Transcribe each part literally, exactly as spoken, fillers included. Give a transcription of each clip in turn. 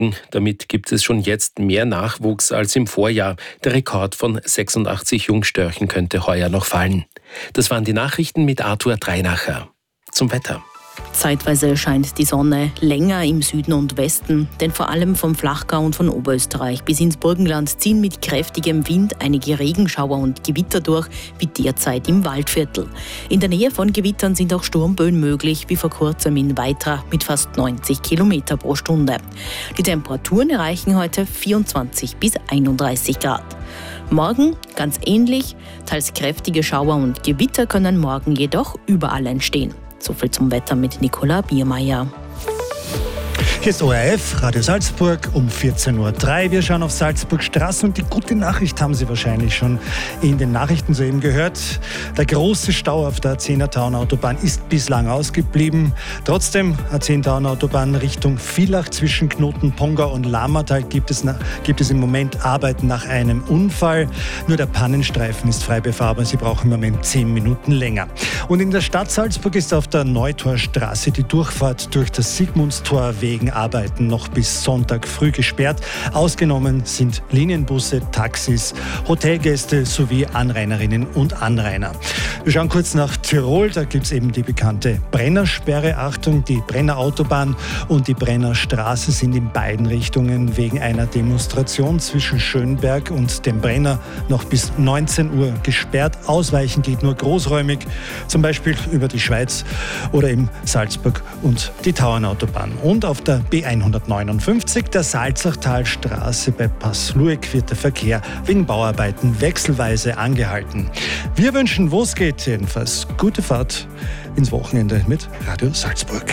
sinken. Damit gibt es schon jetzt mehr Nachwuchs als im Vorjahr. Der Rekord von sechsundachtzig Jungstörchen könnte heuer noch fallen. Das waren die Nachrichten mit Arthur Dreinacher. Zum Wetter. Zeitweise scheint die Sonne länger im Süden und Westen, denn vor allem vom Flachgau und von Oberösterreich bis ins Burgenland ziehen mit kräftigem Wind einige Regenschauer und Gewitter durch, wie derzeit im Waldviertel. In der Nähe von Gewittern sind auch Sturmböen möglich, wie vor kurzem in Weitra mit fast neunzig Kilometer pro Stunde. Die Temperaturen erreichen heute vierundzwanzig bis einunddreißig Grad. Morgen ganz ähnlich, teils kräftige Schauer und Gewitter können morgen jedoch überall entstehen. So viel zum Wetter mit Nicola Biermeier. Hier ist O R F, Radio Salzburg um vierzehn Uhr drei. Wir schauen auf Salzburgstraße und die gute Nachricht haben Sie wahrscheinlich schon in den Nachrichten soeben gehört. Der große Stau auf der A zehner Tauern-Autobahn ist bislang ausgeblieben. Trotzdem, A zehn Tauern-Autobahn Richtung Villach zwischen Knoten Pongau und Lammertal gibt es, gibt es im Moment Arbeiten nach einem Unfall. Nur der Pannenstreifen ist frei befahrbar. Sie brauchen im Moment zehn Minuten länger. Und in der Stadt Salzburg ist auf der Neutorstraße die Durchfahrt durch das Sigmundstor wegen Arbeiten noch bis Sonntag früh gesperrt. Ausgenommen sind Linienbusse, Taxis, Hotelgäste sowie Anrainerinnen und Anrainer. Wir schauen kurz nach Tirol. Da gibt es eben die bekannte Brennersperre. Achtung, die Brenner Autobahn und die Brenner Straße sind in beiden Richtungen wegen einer Demonstration zwischen Schönberg und dem Brenner noch bis neunzehn Uhr gesperrt. Ausweichen geht nur großräumig, zum Beispiel über die Schweiz oder eben Salzburg und die Tauernautobahn. Und auf der B hundertneunundfünfzig, der Salzachtalstraße bei Passlueck, wird der Verkehr wegen Bauarbeiten wechselweise angehalten. Wir wünschen, wo es geht, jedenfalls gute Fahrt ins Wochenende mit Radio Salzburg.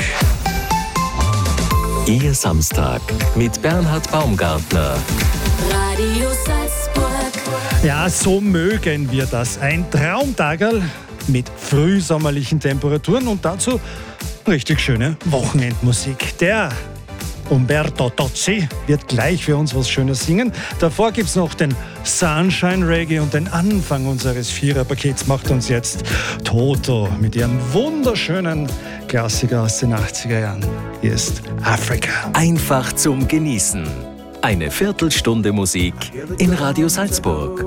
Ihr Samstag mit Bernhard Baumgartner. Radio Salzburg. Ja, so mögen wir das. Ein Traumtagerl mit frühsommerlichen Temperaturen und dazu richtig schöne Wochenendmusik. Der Umberto Tozzi wird gleich für uns was Schönes singen. Davor gibt's noch den Sunshine Reggae und den Anfang unseres Viererpakets macht uns jetzt Toto mit ihrem wunderschönen Klassiker aus den achtziger Jahren. Hier ist Africa. Einfach zum Genießen. Eine Viertelstunde Musik in Radio Salzburg.